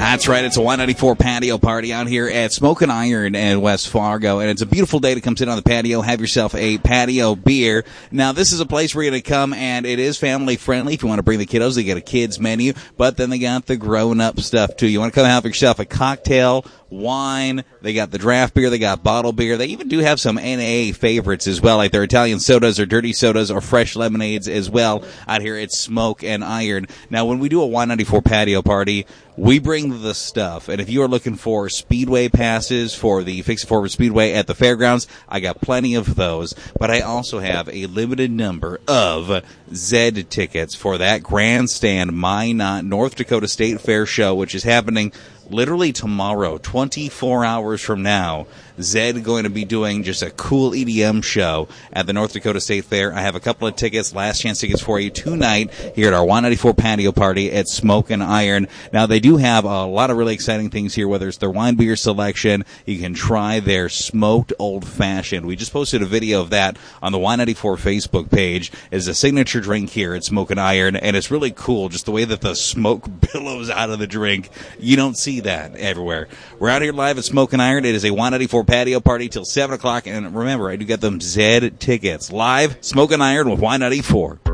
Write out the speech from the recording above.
That's right. It's a Y94 patio party out here at Smoke and Iron in West Fargo, and it's a beautiful day to come sit on the patio, have yourself a patio beer. Now, this is a place where you're going to come, and it is family friendly. If you want to bring the kiddos, they get a kids menu, but then they got the grown-up stuff, too. You want to come have yourself a cocktail, wine, they got the draft beer, they got bottle beer. They even do have some NA favorites as well, like their Italian sodas or dirty sodas or fresh lemonades as well out here at Smoke and Iron. Now, when we do a Y94 patio party, we bring the stuff, and if you are looking for Speedway passes for the Fix It Forward Speedway at the fairgrounds, I got plenty of those, but I also have a limited number of Zed tickets for that grandstand Minot North Dakota State Fair show, which is happening literally tomorrow, 24 hours from now. Zed going to be doing just a cool EDM show at the North Dakota State Fair. I have a couple of tickets, last chance tickets for you tonight here at our Y94 patio party at Smoke and Iron. Now, they do have a lot of really exciting things here, whether it's their wine beer selection. You can try their smoked old fashioned. We just posted a video of that on the Y94 Facebook page. It's a signature drink here at Smoke and Iron, and it's really cool, just the way that the smoke billows out of the drink. You don't see that everywhere. We're out here live at Smoke and Iron. It is a Y94 patio party till 7 o'clock, and remember, I do get them Zed tickets. Live, Smoke and Iron with Y94.